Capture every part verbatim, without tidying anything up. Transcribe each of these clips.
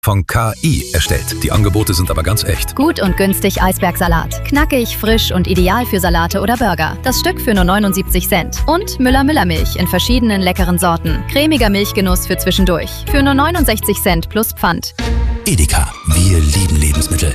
von K I erstellt. Die Angebote sind aber ganz echt. Gut und günstig Eisbergsalat. Knackig, frisch und ideal für Salate oder Burger. Das Stück für nur neunundsiebzig Cent. Und Müller-Müller-Milch in verschiedenen leckeren Sorten. Cremiger Milchgenuss für zwischendurch. Für nur neunundsechzig Cent plus Pfand. Edeka, wir lieben Lebensmittel.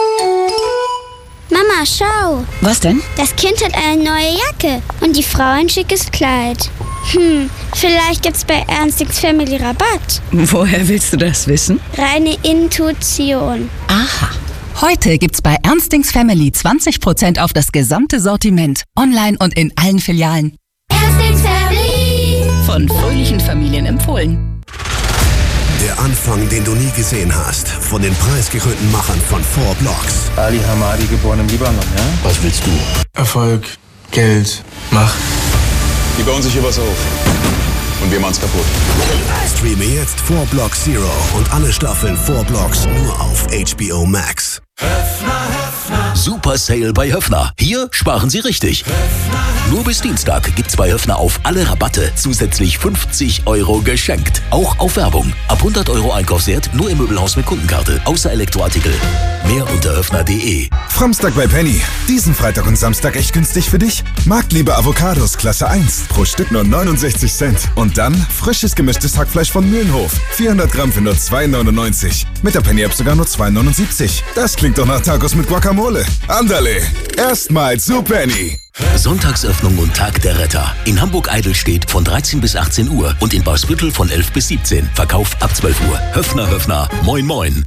Mama, schau. Was denn? Das Kind hat eine neue Jacke und die Frau ein schickes Kleid. Hm, vielleicht gibt's bei Ernstings Family Rabatt. Woher willst du das wissen? Reine Intuition. Aha. Heute gibt's bei Ernstings Family zwanzig Prozent auf das gesamte Sortiment. Online und in allen Filialen. Ernstings Family. Von fröhlichen Familien empfohlen. Der Anfang, den du nie gesehen hast. Von den preisgekrönten Machern von Four Blocks. Ali Hamadi, geboren im Libanon, ja? Was willst du? Erfolg, Geld, Macht. Die bauen sich hier was auf. Und wir machen's kaputt. Streame jetzt Four Blocks Zero und alle Staffeln Four Blocks nur auf H B O Max. Super Sale bei Höffner. Hier sparen Sie richtig. Nur bis Dienstag gibt's bei Höffner auf alle Rabatte zusätzlich fünfzig Euro geschenkt. Auch auf Werbung. Ab hundert Euro Einkaufswert nur im Möbelhaus mit Kundenkarte. Außer Elektroartikel. Mehr unter höffner punkt de. Framstag bei Penny. Diesen Freitag und Samstag echt günstig für dich. Marktliebe Avocados Klasse eins. Pro Stück nur neunundsechzig Cent. Und dann frisches gemischtes Hackfleisch von Mühlenhof. vierhundert Gramm für nur zwei neunundneunzig. Mit der Penny-App sogar nur zwei neunundsiebzig. Das klingt doch nach Tacos mit Guacamole. Andale. Erstmal zu Penny. Sonntagsöffnung und Tag der Retter. In Hamburg-Eidelstedt von dreizehn bis achtzehn Uhr und in Bausbüttel von elf bis siebzehn. Verkauf ab zwölf Uhr. Höffner, Höffner. Moin, moin.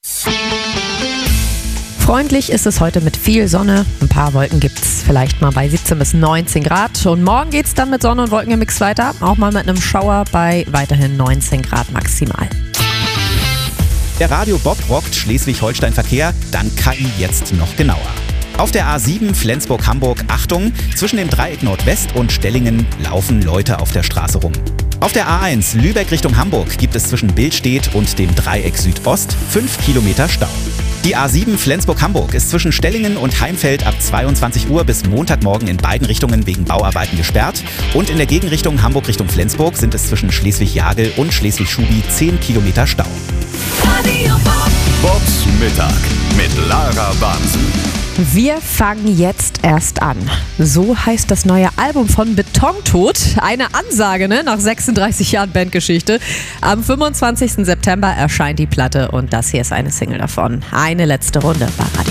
Freundlich ist es heute mit viel Sonne. Ein paar Wolken gibt es vielleicht mal bei siebzehn bis neunzehn Grad. Und morgen geht es dann mit Sonne und Wolkenmix weiter. Auch mal mit einem Schauer bei weiterhin neunzehn Grad maximal. Der Radio Bob rockt Schleswig-Holstein-Verkehr, dann K I jetzt noch genauer. Auf der A sieben Flensburg-Hamburg, Achtung, zwischen dem Dreieck Nordwest und Stellingen laufen Leute auf der Straße rum. Auf der A eins Lübeck Richtung Hamburg gibt es zwischen Billstedt und dem Dreieck Südost fünf Kilometer Stau. Die A sieben Flensburg-Hamburg ist zwischen Stellingen und Heimfeld ab zweiundzwanzig Uhr bis Montagmorgen in beiden Richtungen wegen Bauarbeiten gesperrt. Und in der Gegenrichtung Hamburg Richtung Flensburg sind es zwischen Schleswig-Jagel und Schleswig-Schubi zehn Kilometer Stau. Bobs Mittag mit Lara Bansen. Wir fangen jetzt erst an. So heißt das neue Album von Betontod. Eine Ansage, ne? Nach sechsunddreißig Jahren Bandgeschichte. Am fünfundzwanzigsten September erscheint die Platte und das hier ist eine Single davon. Eine letzte Runde bei Radio.